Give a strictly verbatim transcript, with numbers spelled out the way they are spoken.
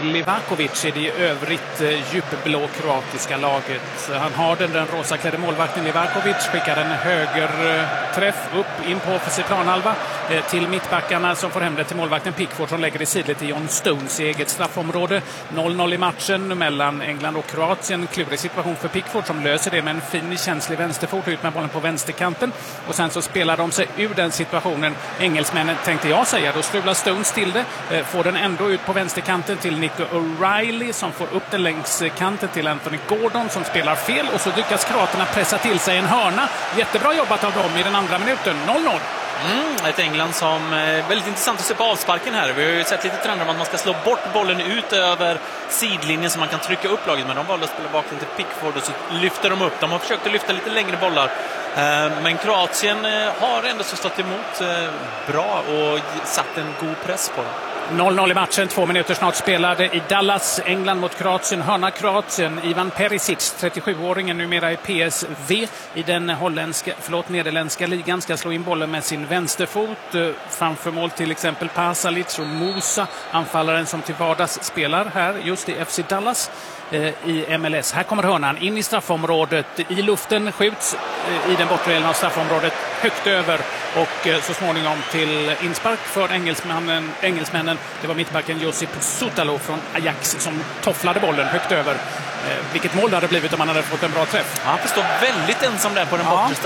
Livakovic i det i övrigt djupblå kroatiska laget. Han har den, den rosaklädde målvakten Livakovic, skickar en högerträff upp in på offensiv planhalva till mittbackarna som får hem det till målvakten Pickford som lägger i sidlet till John Stones i eget straffområde. noll noll i matchen mellan England och Kroatien. Klurig situation för Pickford som löser det med en fin känslig vänsterfot ut med bollen på vänsterkanten. Och sen så spelar de sig ur den situationen. Engelsmännen tänkte jag säga, då strular Stones till det. Får den ändå ut på vänsterkanten till Nico O'Reilly som får upp den längs kanten till Anthony Gordon som spelar fel. Och så lyckas kroaterna pressa till sig en hörna. Jättebra jobbat av dem i den andra minuten. noll noll. Mm, ett England som är väldigt intressant att se på avsparken här. Vi har ju sett lite trender om att man ska slå bort bollen ut över sidlinjen så man kan trycka upp laget. Men de valde att spela bakom till Pickford och så lyfter de upp. De har försökt att lyfta lite längre bollar. Men Kroatien har ändå så stått emot bra och satt en god press på dem. noll noll i matchen, två minuter snart spelade i Dallas. England mot Kroatien, hörna Kroatien. Ivan Perisic, trettiosjuåringen numera i P S V i den holländska, förlåt, nederländska ligan, ska slå in bollen med sin vänsterfot. Framför mål till exempel Pasalic och Musa, anfallaren som till vardags spelar här just i F C Dallas i M L S. Här kommer hörnan in i straffområdet. I luften skjuts i den bortre delen av straffområdet högt över och så småningom till inspark för engelsmännen. engelsmännen. Det var mittbacken Josip Sutalo från Ajax som tofflade bollen högt över. Vilket mål det hade blivit om man hade fått en bra träff. Han står väldigt ensam där på den bortre.